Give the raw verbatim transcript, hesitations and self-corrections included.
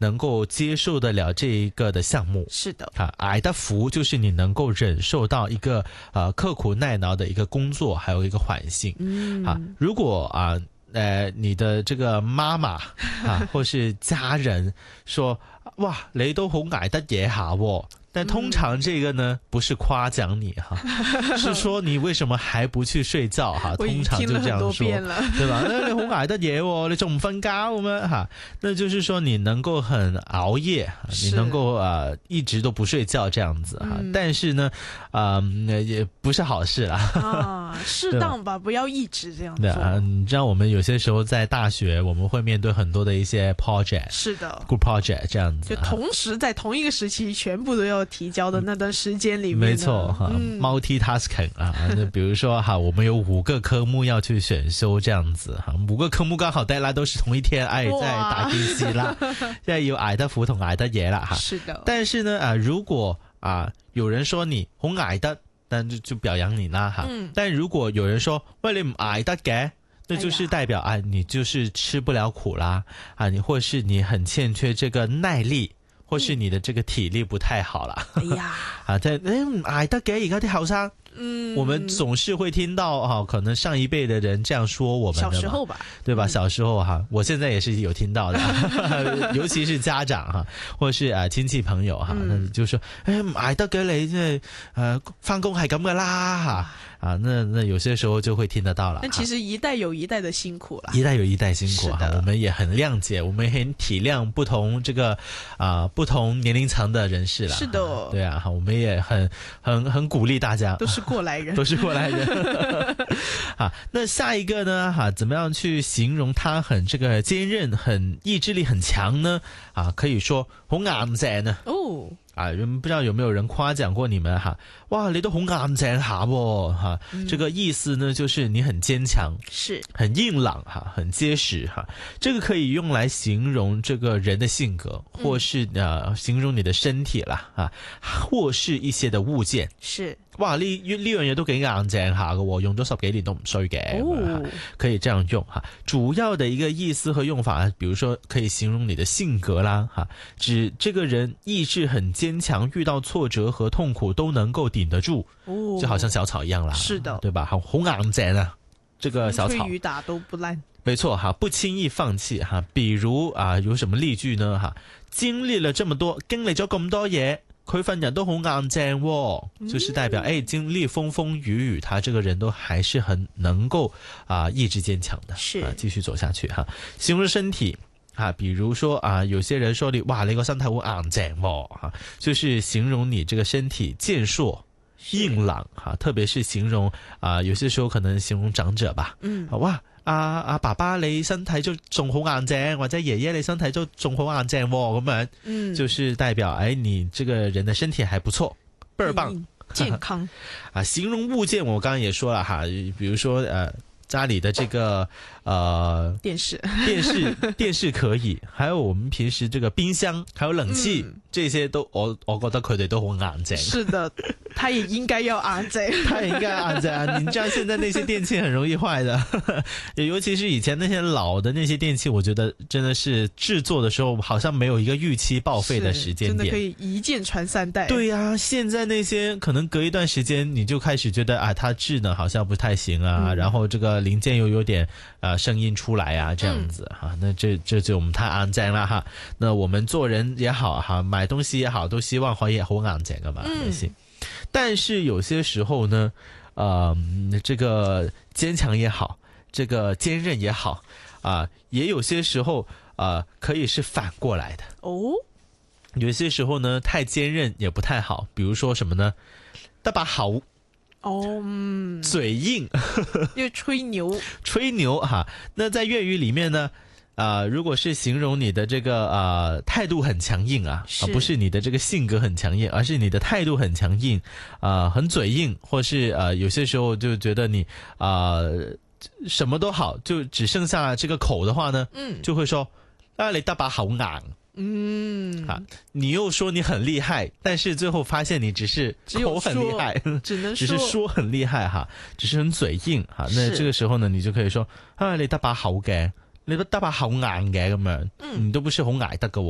能够接受得了这一个的项目。 是的， 啊，挨得服就是你能够忍受到一个呃刻苦耐劳的一个工作，还有一个环境。 嗯， 啊，如果啊呃你的这个妈妈啊或是家人说哇你都好捱得嘢下喎。但通常这个呢、嗯、不是夸奖你哈，是说你为什么还不去睡觉哈？通常就这样说，对吧？那你好捱得嘢喎，你仲唔瞓覺咁樣哈？那就是說你能夠很熬夜，你能夠呃一直都不睡覺這樣子哈。嗯、但是呢，呃也不是好事啦。 啊，適當吧，不要一直這樣做。 對啊，你知道我們有些時候在大學，我們會面對很多的一些 project， 是的 ，group project 這樣子， 就同時在同一個時期，全部都要提交的那段時間裏面， 沒錯哈、 嗯、 ，multitasking 啊，那比如說哈，我們有五個科目要去選修，這樣子哈，五個科目剛好大家都是同一天，哎，在打機器啦，現在有捱得苦同捱得夜啦哈。 是的，但是呢啊，如果啊有人說你好捱得，但就就表揚你啦哈。嗯、但如果有人說喂你唔捱得嘅，那就是代表、哎、啊你就是吃不了苦啦啊，你或是你很欠缺這個耐力。或是你的這個體力不太好啦，哎呀，啊，但誒唔捱得嘅，而家啲後生，嗯，我們總是會聽到哈，可能上一輩的人這樣說我們的嘛， 小時候吧， 對吧？小時候哈，我現在也是有聽到的，尤其是家長哈，或是啊親戚朋友哈，那就說誒唔捱得嘅你即係誒返工係咁噶啦哈。啊，那那有些時候就會聽得到了。 但其實一代有一代的辛苦了， 一代有一代辛苦哈，我們也很諒解，我們也很體諒不同這個啊、呃、不同年齡層的人士了。 是的，啊對啊，我們也很很很鼓勵大家， 都是過來人， 都是過來人。啊，那下一個呢？哈、啊，怎麼樣去形容他很這個堅韌、很意志力很強呢？啊，可以說好硬淨呢。哦。啊，不知道有沒有人誇獎過你們哈？哇，你都好硬淨下喎哈！嗯、這個意思呢，就是你很堅強，是很硬朗哈，很結實哈。這個可以用來形容這個人的性格，或是、嗯、呃形容你的身體啦啊，或是一些的物件。是哇，呢呢樣嘢都幾硬淨下嘅，用咗十幾年都唔衰嘅，哦、可以這樣用哈。主要的一個意思和用法，比如說可以形容你的性格啦哈，指這個人意志很堅強，遇到挫折和痛苦都能夠頂得住，哦、就好像小草一樣啦，是的，對吧？好好硬淨啊，這個小草， 風吹雨打都不爛， 沒錯哈，不輕易放棄哈。比如啊，有什麼例句呢？哈，經歷了這麼多，經歷咗咁多嘢。佢份人都好硬淨喎，就是代表誒、哎、經歷風風雨雨，他這個人都還是很能夠啊、呃、意志堅強的，是啊，繼續走下去哈。形容身體啊，比如說啊，有些人說你哇你個身體好硬淨喎哈，就是形容你這個身體健碩硬朗哈，特別是形容啊，有些時候可能形容長者吧，嗯，哇。阿、啊、阿、啊、爸爸你身體都仲好硬淨，或者爺爺你身體都仲好硬淨咁樣，嗯，就是代表哎你這個人的身體還不錯，倍兒棒， 健康啊。形容物件我剛剛也說了哈，比如說呃家裡的這個呃電視電視電視可以，還有我們平時這個冰箱還有冷氣、嗯、這些都我我覺得佢哋都好硬淨。 是的，他也應該要硬淨， 他也應該硬淨。你知道現在那些電器很容易壞的，尤其是以前那些老的那些電器，我覺得真的是製作的時候好像沒有一個預期報廢的時間點， 真的可以一鍵傳三代。 對呀、啊，現在那些可能隔一段時間你就開始覺得啊，它製呢好像不太行啊，嗯、然後這個零件又有點呃聲音出來啊，這樣子哈、嗯啊，那這這就我們太硬淨了哈。那我們做人也好哈，買東西也好，都希望可以好硬淨噶嘛，嗯、行。但是有些時候呢，呃，這個堅強也好，這個堅韌也好啊、呃，也有些時候啊、呃，可以是反過來的哦。有些時候呢，太堅韌也不太好，比如說什麼呢？得把口哦，嗯、嘴硬， 又吹牛， 吹牛哈。那在粵語裡面呢？啊、呃，如果是形容你的這個呃態度很強硬啊，而不是你的這個性格很強硬，而是你的態度很強硬，啊、呃，很嘴硬，或是呃有些時候就覺得你啊、呃、什麼都好，就只剩下這個口的話呢，嗯，就會說啊你得把口硬，嗯，啊，你又說你很厲害，但是最後發現你只是口很厲害， 只能只是說很厲害哈，只是很嘴硬哈，那這個時候呢，你就可以說啊你得把口嘅。你都得把口硬嘅咁樣，嗯、你都不是好捱得嘅。